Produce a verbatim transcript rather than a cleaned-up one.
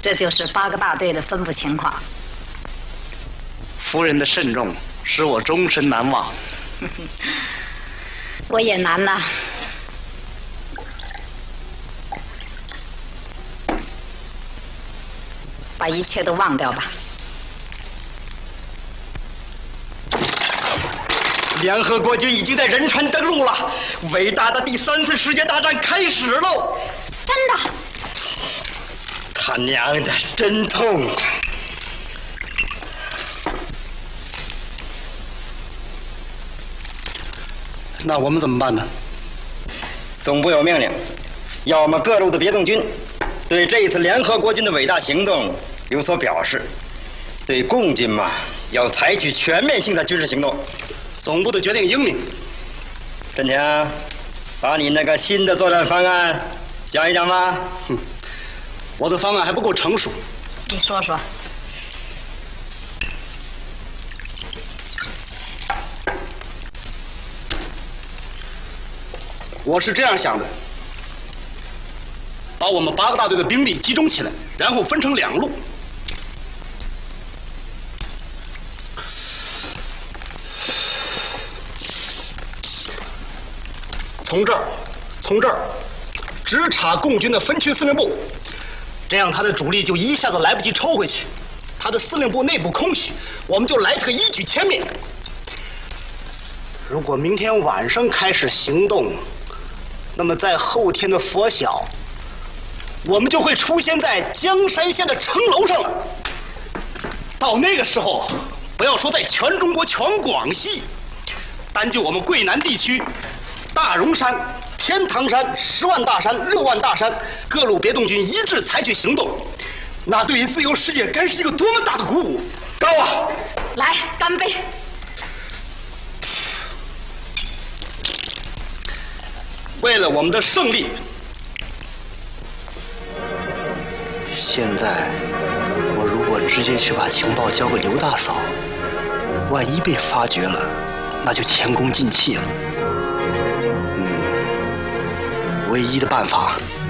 这就是八个大队的分布情况。 夫人的慎重使我终身难忘。 我也难呐。把一切都忘掉吧。 联合国军已经在仁川登陆了，伟大的第三次世界大战开始喽！ 真的？ 他娘的，真痛！ 那我们怎么办呢？ 总部有命令，要我们各路的别动军对这一次联合国军的伟大行动有所表示，对共军嘛，要采取全面性的军事行动。 总部的决定英明。 振强，把你那个新的作战方案讲一讲吧。 哼，我的方案还不够成熟。 你说说。 我是这样想的：把我们八个大队的兵力集中起来，然后分成两路。从这儿，从这儿直插共军的分区司令部，这样他的主力就一下子来不及抽回去，他的司令部内部空虚，我们就来这个一举歼灭。如果明天晚上开始行动，那么在后天的拂晓，我们就会出现在江山县的城楼上了。到那个时候，不要说在全中国、全广西，单就我们桂南地区。大荣山、天堂山、十万大山、六万大山，各路别动军一致采取行动，那对于自由世界该是一个多么大的鼓舞！高啊！ 来，干杯！ 为了我们的胜利。 现在，我如果直接去把情报交给刘大嫂，万一被发觉了，那就前功尽弃了。唯一的办法